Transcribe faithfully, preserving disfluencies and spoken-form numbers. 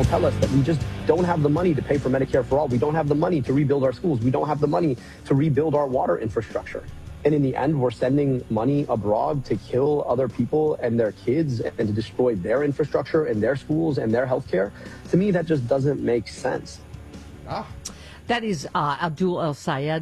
people tell us that we just don't have the money to pay for Medicare for all. We don't have the money to rebuild our schools. We don't have the money to rebuild our water infrastructure. And in the end, we're sending money abroad to kill other people and their kids and to destroy their infrastructure and their schools and their healthcare. To me, that just doesn't make sense. Ah. That is uh, Abdul El Sayed.